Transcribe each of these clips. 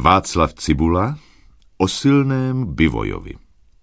Václav Cibula o silném Bivojovi.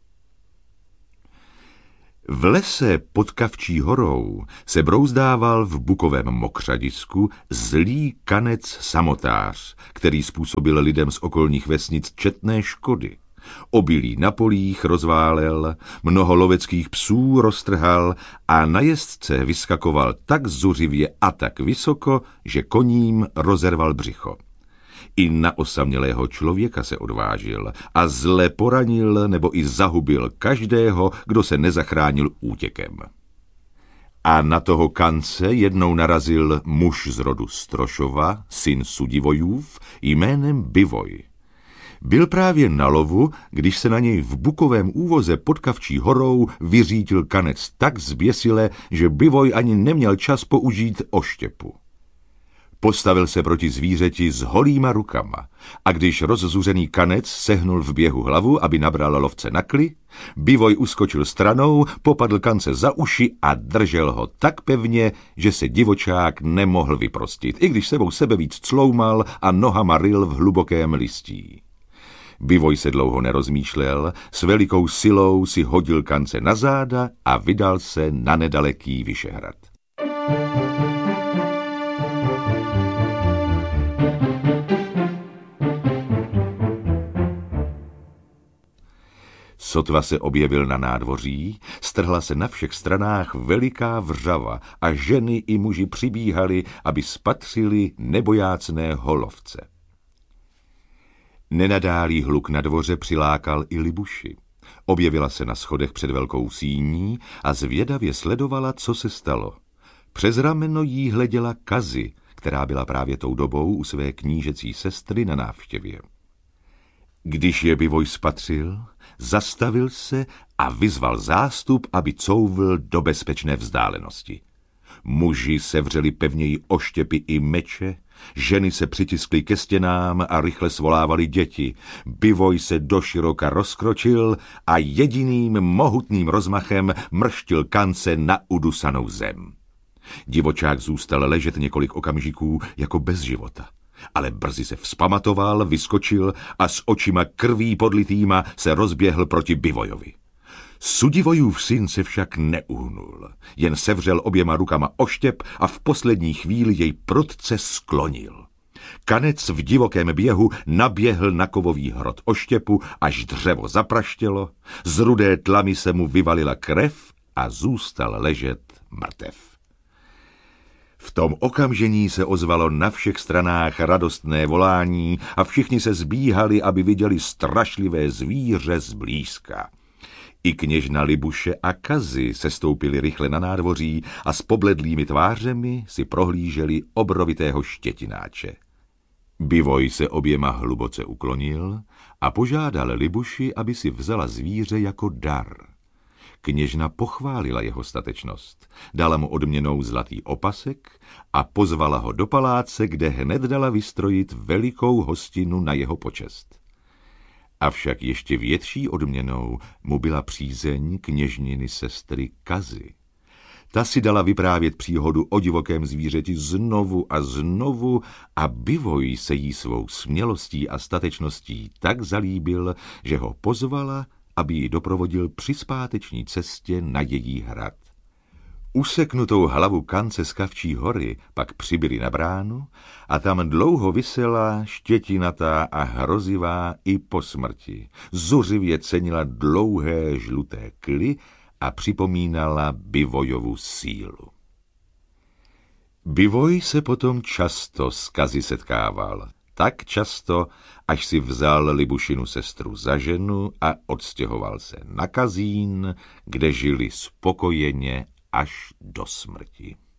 V lese pod Kavčí horou se brouzdával v bukovém mokřadisku zlý kanec samotář, který způsobil lidem z okolních vesnic četné škody. Obilí na polích rozválel, mnoho loveckých psů roztrhal a na jezdce vyskakoval tak zuřivě a tak vysoko, že koním rozerval břicho. I na osamělého člověka se odvážil a zle poranil nebo i zahubil každého, kdo se nezachránil útěkem. A na toho kance jednou narazil muž z rodu Strošova, syn Sudivojův, jménem Bivoj. Byl právě na lovu, když se na něj v bukovém úvoze pod Kavčí horou vyřítil kanec tak zběsile, že Bivoj ani neměl čas použít oštěpu. Postavil se proti zvířeti s holýma rukama a když rozzuřený kanec sehnul v běhu hlavu, aby nabral lovce na kli, Bivoj uskočil stranou, popadl kance za uši a držel ho tak pevně, že se divočák nemohl vyprostit, i když sebou sebevíc cloumal a nohama ryl v hlubokém listí. Bivoj se dlouho nerozmýšlel, s velikou silou si hodil kance na záda a vydal se na nedaleký Vyšehrad. Sotva se objevil na nádvoří, strhla se na všech stranách veliká vřava a ženy i muži přibíhali, aby spatřili nebojácného lovce. Nenadálý hluk na dvoře přilákal i Libuši. Objevila se na schodech před velkou síní a zvědavě sledovala, co se stalo. Přes rameno jí hleděla Kazi, která byla právě tou dobou u své knížecí sestry na návštěvě. Když je Bivoj spatřil, zastavil se a vyzval zástup, aby couvl do bezpečné vzdálenosti. Muži sevřeli pevněji oštěpy i meče, ženy se přitiskly ke stěnám a rychle svolávali děti. Bivoj se doširoka rozkročil a jediným mohutným rozmachem mrštil kance na udusanou zem. Divočák zůstal ležet několik okamžiků jako bez života. Ale brzy se vzpamatoval, vyskočil a s očima krví podlitýma se rozběhl proti Bivojovi. Sudivojův syn se však neuhnul, jen sevřel oběma rukama oštěp a v poslední chvíli jej prudce sklonil. Kanec v divokém běhu naběhl na kovový hrot oštěpu, až dřevo zapraštělo, z rudé tlamy se mu vyvalila krev a zůstal ležet mrtev. V tom okamžení se ozvalo na všech stranách radostné volání a všichni se zbíhali, aby viděli strašlivé zvíře zblízka. I kněžna Libuše a Kazi sestoupili rychle na nádvoří a s pobledlými tvářemi si prohlíželi obrovitého štětináče. Bivoj se oběma hluboce uklonil a požádal Libuši, aby si vzala zvíře jako dar. Kněžna pochválila jeho statečnost, dala mu odměnou zlatý opasek a pozvala ho do paláce, kde hned dala vystrojit velikou hostinu na jeho počest. Avšak ještě větší odměnou mu byla přízeň kněžniny sestry Kazi. Ta si dala vyprávět příhodu o divokém zvířeti znovu a znovu a Bivoj se jí svou smělostí a statečností tak zalíbil, že ho pozvala, aby ji doprovodil při zpáteční cestě na její hrad. Useknutou hlavu kance z Kavčí hory pak přibyli na bránu a tam dlouho visela, štětinatá a hrozivá i po smrti. Zuřivě cenila dlouhé žluté kly a připomínala Bivojovu sílu. Bivoj se potom často s Kazi setkával. Tak často, až si vzal Libušinu sestru za ženu a odstěhoval se na Kazín, kde žili spokojeně až do smrti.